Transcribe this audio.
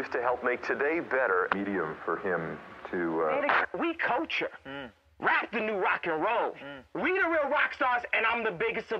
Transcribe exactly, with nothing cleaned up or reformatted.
used to help make today better. Medium for him to... Uh... We culture. Mm. Rap the new rock and roll. Mm. We the real rock stars, and I'm the biggest of